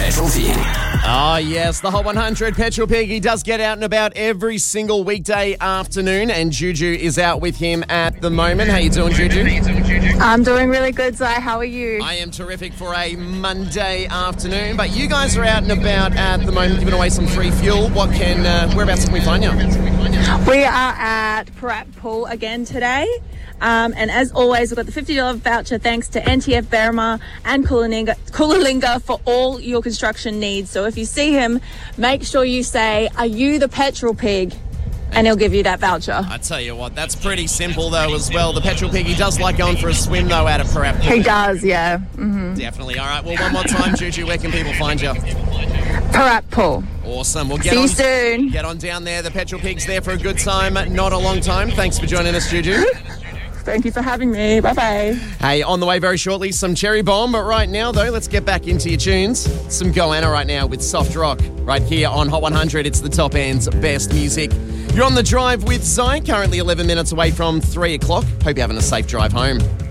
Petrol Pig. Oh, yes, the Hot 100 Petrol Pig. He does get out and about every single weekday afternoon, and Juju is out with him at the moment. How you doing, Juju? I'm doing really good, Zai. How are you? I am terrific for a Monday afternoon, but you guys are out and about at the moment giving away some free fuel. Whereabouts can we find you? We are at Parat Pool again today. And as always, we've got the $50 voucher thanks to NTF Berrima and Coolalingga for all your construction needs. So if you see him, make sure you say, "Are you the Petrol Pig?" And he'll give you that voucher. I tell you what, that's pretty simple though as well. The Petrol Pig, he does like going for a swim though out of Parat Pool. He does, yeah. Mm-hmm. Definitely. All right, well, one more time, Juju, where can people find you? Parat Pool. Awesome. We'll See you soon. Get on down there. The Petrol Pig's there for a good time, not a long time. Thanks for joining us, Juju. Thank you for having me. Bye-bye. Hey, on the way very shortly, some Cherry Bomb. But right now, though, let's get back into your tunes. Some Goanna right now with Soft Rock. Right here on Hot 100, it's the top end's best music. You're on the drive with Zai, currently 11 minutes away from 3 o'clock. Hope you're having a safe drive home.